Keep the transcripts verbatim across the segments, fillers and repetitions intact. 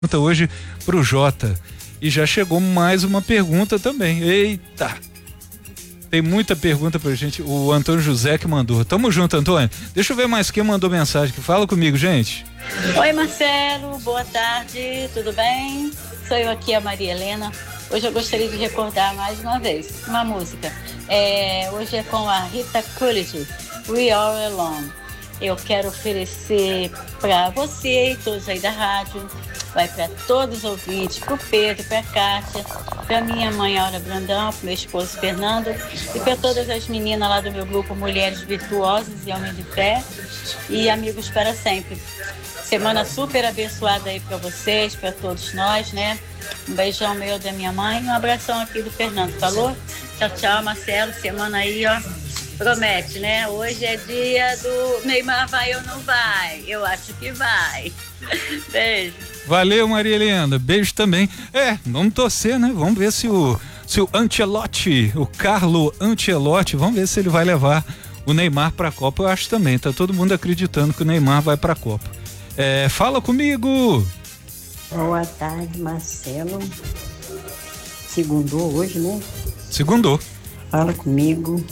pergunta hoje pro Jota. E já chegou mais uma pergunta também. Eita! Tem muita pergunta pra gente. O Antônio José que mandou. Tamo junto, Antônio. Deixa eu ver mais quem mandou mensagem. Que fala comigo, gente. Oi, Marcelo. Boa tarde. Tudo bem? Sou eu aqui, a Maria Helena. Hoje eu gostaria de recordar mais uma vez uma música. É, hoje é com a Rita Coolidge, We Are Alone. Eu quero oferecer para você e todos aí da rádio, vai para todos os ouvintes, para o Pedro, para a Kátia, para minha mãe Aura Brandão, para meu esposo Fernando e para todas as meninas lá do meu grupo Mulheres Virtuosas e Homens de Fé e Amigos para Sempre. Semana super abençoada aí para vocês, para todos nós, né? Um beijão meu da minha mãe e um abração aqui do Fernando, falou? Tchau, tchau, Marcelo. Semana aí, ó, promete, né? Hoje é dia do Neymar vai ou não vai? Eu acho que vai. Beijo. Valeu, Maria Helena. Beijo também. É, vamos torcer, né? Vamos ver se o, se o Ancelotti, o Carlo Ancelotti, vamos ver se ele vai levar o Neymar pra Copa. Eu acho também, tá todo mundo acreditando que o Neymar vai pra Copa. É, fala comigo. Boa tarde, Marcelo. Segundou hoje, né? Segundou. Fala comigo.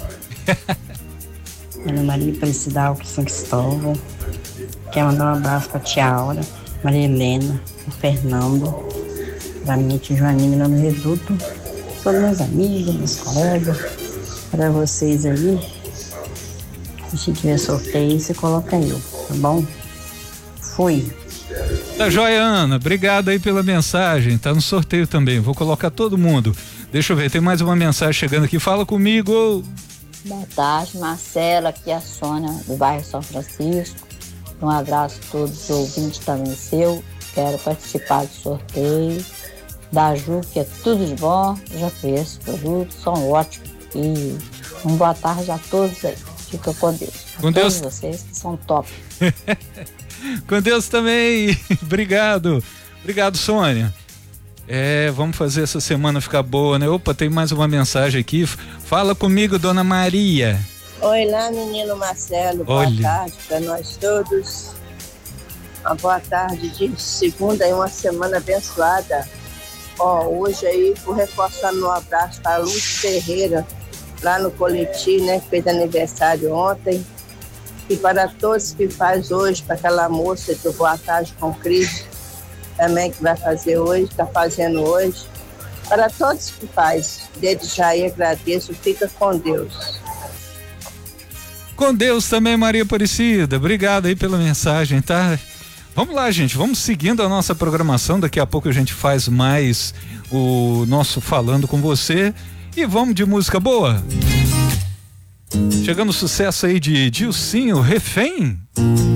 Ana Maria Aparecida Alves São Cristóvão. Quero mandar um abraço pra tia Aura, Maria Helena, o Fernando, pra minha tia Joanina lá no Reduto, todos meus amigos, meus colegas, pra vocês aí. Se tiver sorteio, você coloca eu, tá bom? Fui. Tá joia, Ana, obrigado aí pela mensagem, tá no sorteio também, vou colocar todo mundo. Deixa eu ver, tem mais uma mensagem chegando aqui, fala comigo. Boa tarde, Marcela, aqui é a Sônia do bairro São Francisco. Um abraço a todos os ouvintes também seu, quero participar do sorteio da Ju, que é tudo de bom, eu já conheço os produtos, são ótimos e uma boa tarde a todos aí, fica com Deus. A com todos Deus. vocês que são top. Com Deus também, obrigado, obrigado, Sônia. É, vamos fazer essa semana ficar boa, né? Opa, tem mais uma mensagem aqui, fala comigo, dona Maria. Oi lá, menino Marcelo, boa Olha. tarde para nós todos. Uma boa tarde de segunda e uma semana abençoada. Ó, hoje aí, vou reforçar meu abraço para a Luz Ferreira, lá no Coletivo, né, que fez aniversário ontem. E para todos que faz hoje, para aquela moça do Boa Tarde com Cris, também que vai fazer hoje, está fazendo hoje. Para todos que faz, desde já aí agradeço, fica com Deus. Com Deus também, Maria Aparecida, obrigado aí pela mensagem, tá? Vamos lá, gente, vamos seguindo a nossa programação, daqui a pouco a gente faz mais o nosso Falando com Você e vamos de música boa. Chegando o sucesso aí de Dilcinho, Refém.